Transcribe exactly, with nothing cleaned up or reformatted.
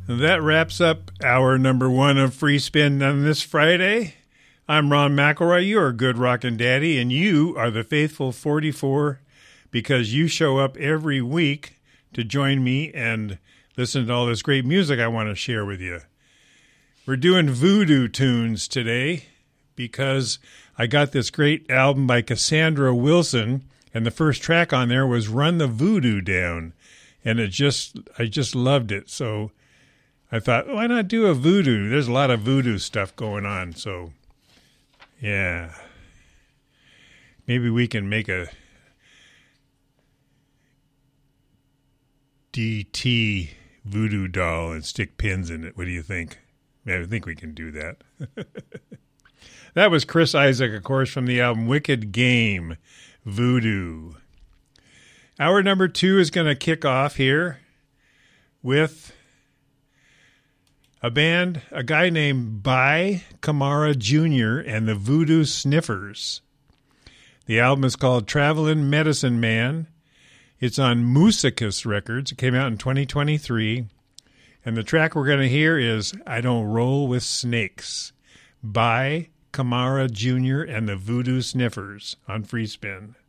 That wraps up hour number one of Free Spin on this Friday. I'm Ron McElroy. You are Good Rockin' Daddy, and you are the faithful forty-four because you show up every week to join me and listen to all this great music I want to share with you. We're doing voodoo tunes today because I got this great album by Cassandra Wilson, and the first track on there was Run the Voodoo Down, and it just I just loved it. So I thought, why not do a voodoo? There's a lot of voodoo stuff going on, so yeah. Maybe we can make a D T voodoo doll and stick pins in it. What do you think? I think we can do that. That was Chris Isaak, of course, from the album Wicked Game, Voodoo. Hour number two is going to kick off here with a band, a guy named By Kamara Junior and the Voodoo Sniffers. The album is called Travelin' Medicine Man. It's on Musicus Records. It came out in twenty twenty-three. And the track we're going to hear is I Don't Roll with Snakes by Kamara Junior and the Voodoo Sniffers on Free Spin.